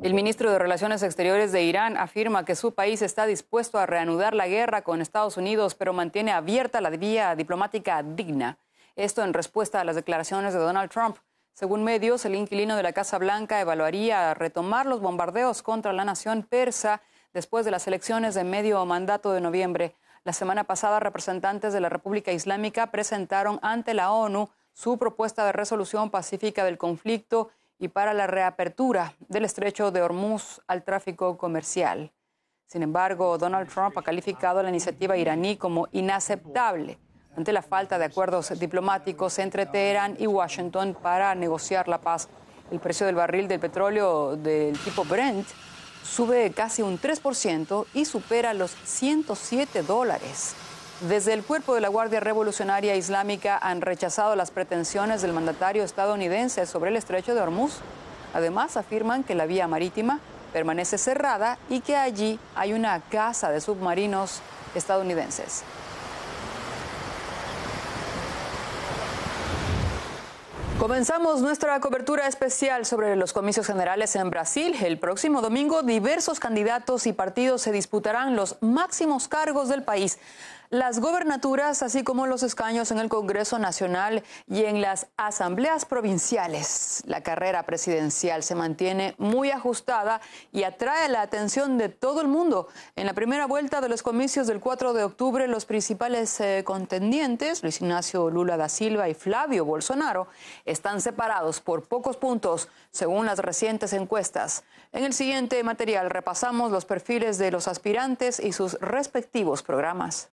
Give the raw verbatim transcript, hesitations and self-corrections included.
El ministro de Relaciones Exteriores de Irán afirma que su país está dispuesto a reanudar la guerra con Estados Unidos, pero mantiene abierta la vía diplomática digna. Esto en respuesta a las declaraciones de Donald Trump. Según medios, el inquilino de la Casa Blanca evaluaría retomar los bombardeos contra la nación persa después de las elecciones de medio mandato de noviembre. La semana pasada, representantes de la República Islámica presentaron ante la ONU su propuesta de resolución pacífica del conflicto y para la reapertura del estrecho de Hormuz al tráfico comercial. Sin embargo, Donald Trump ha calificado la iniciativa iraní como inaceptable ante la falta de acuerdos diplomáticos entre Teherán y Washington para negociar la paz. El precio del barril del petróleo del tipo Brent sube casi un tres por ciento y supera los ciento siete dólares. Desde el cuerpo de la Guardia Revolucionaria Islámica han rechazado las pretensiones del mandatario estadounidense sobre el estrecho de Hormuz. Además, afirman que la vía marítima permanece cerrada y que allí hay una caza de submarinos estadounidenses. Comenzamos nuestra cobertura especial sobre los comicios generales en Brasil. El próximo domingo, diversos candidatos y partidos se disputarán los máximos cargos del país. Las gobernaturas, así como los escaños en el Congreso Nacional y en las asambleas provinciales. La carrera presidencial se mantiene muy ajustada y atrae la atención de todo el mundo. En la primera vuelta de los comicios del cuatro de octubre, los principales eh, contendientes, Luis Ignacio Lula da Silva y Flavio Bolsonaro, están separados por pocos puntos, según las recientes encuestas. En el siguiente material repasamos los perfiles de los aspirantes y sus respectivos programas.